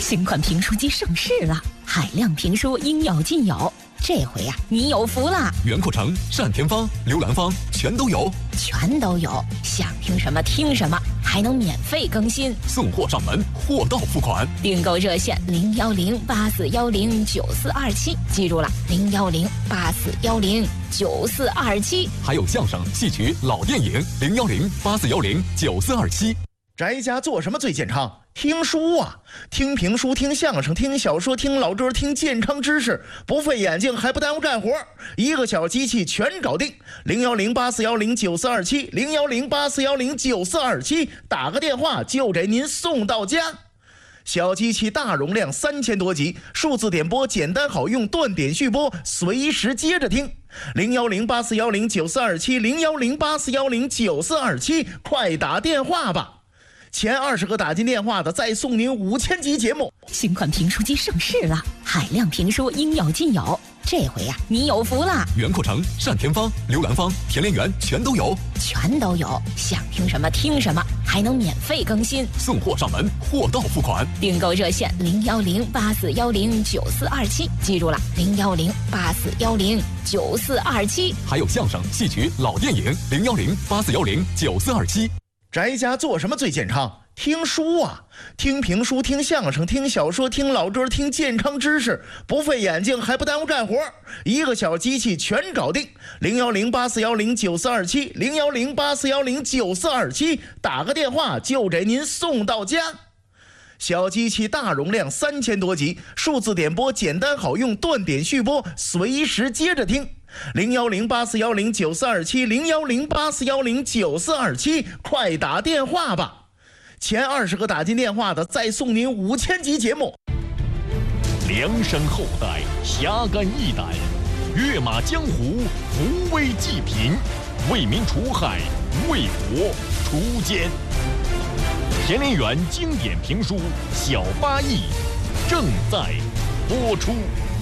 新款评书机上市了，海量评书应有尽有。这回呀，你有福了！ 袁阔成、单田芳、刘兰芳全都有， 想听什么听什么，还能免费更新， 送货上门，货到付款。 订购热线01084109427，记住了01084109427。 还有相声、戏曲、老电影01084109427。 宅家做什么最健康？听书啊，听评书，听相声，听小说，听老歌，听健康知识，不费眼睛还不耽误干活，一个小机器全搞定。01084109427 01084109427，打个电话就给您送到家。小机器大容量3000多集，数字点播简单好用，断点续播，随时接着听。01084109427 01084109427，快打电话吧。前20个打进电话的再送您5000集节目。 新款评书机上市了，海量评书应有尽有。这回呀，你有福了！ 袁阔成、单田芳、刘兰芳、田连元全都有， 想听什么听什么，还能免费更新， 送货上门，货到付款。 订购热线01084109427，记住了01084109427。 还有相声、戏曲、老电影01084109427。 宅家做什么最健康？听书啊，听评书，听相声，听小说，听老歌，听健康知识，不费眼睛还不耽误干活，一个小机器全搞定。01084109427 01084109427，打个电话就给您送到家。小机器大容量3000多集，数字点播简单好用，断点续播，随时接着听。01084109427 01084109427，快打电话吧。前20个打进电话的再送您5000集节目。 量身厚待，侠肝义胆，跃马江湖，扶危济贫，为民除害，为国除奸。田连元经典评书《小八义》正在播出。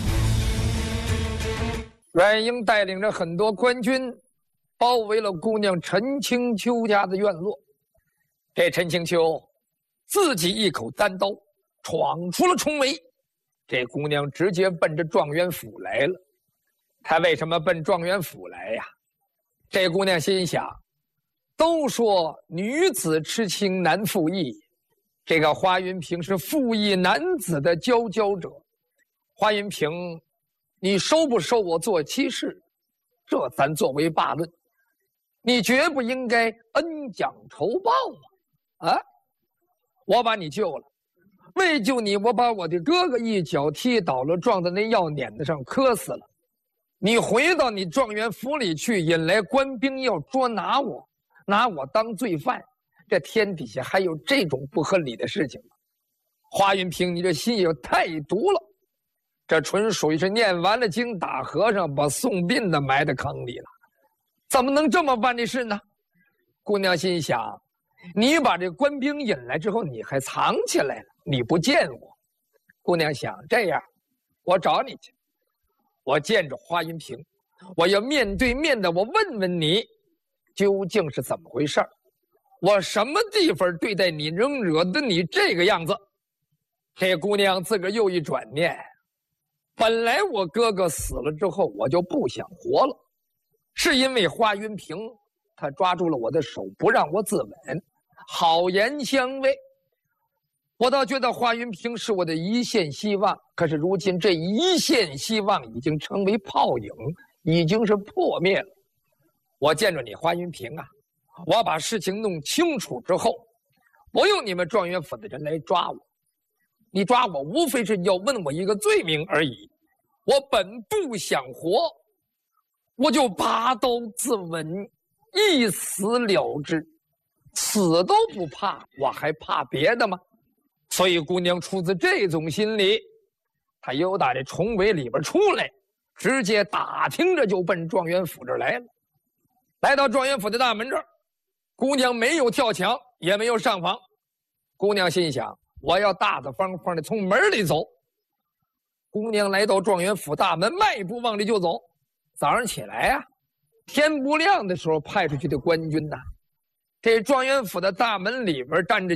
阮英带领着很多官军，包围了姑娘陈清秋家的院落。这陈清秋自己一口单刀闯出了重围，这姑娘直接奔着状元府来了。她为什么奔状元府来呀？这姑娘心想，都说女子痴情难复议，这个花云平是复议男子的佼佼者。花云平，你收不收我做妻室，这咱作为罢论，你绝不应该恩将仇报啊！我把你救了，为救你，我把我的哥哥一脚踢倒了，撞在那药碾子上磕死了。你回到你状元府里去，引来官兵要捉拿我，拿我当罪犯，这天底下还有这种不合理的事情吗？花云平，你这心也太毒了，这纯属于是念完了经打和尚，把送殡的埋在坑里了，怎么能这么办的事呢？姑娘心想，你把这官兵引来之后，你还藏起来了，你不见我。姑娘想，这样，我找你去，我见着花云平，我要面对面的，我问问你，究竟是怎么回事儿？我什么地方对待你，能惹得你这个样子？这姑娘自个儿又一转念，本来我哥哥死了之后，我就不想活了，是因为花云平他抓住了我的手，不让我自刎，好言相慰。我倒觉得花云平是我的一线希望，可是如今这一线希望已经成为泡影，已经是破灭了。我见着你花云平啊，我把事情弄清楚之后，不用你们状元府的人来抓我，你抓我无非是要问我一个罪名而已。我本不想活，我就拔刀自刎，一死了之，死都不怕，我还怕别的吗？所以姑娘出自这种心理，她由打这重围里边出来，直接打听着就奔状元府这儿来了。来到状元府的大门这儿，姑娘没有跳墙，也没有上房。姑娘心想，我要大大方方的从门里走。姑娘来到状元府大门，迈步往里就走。早上起来啊，天不亮的时候派出去的官军呐，这状元府的大门里边站着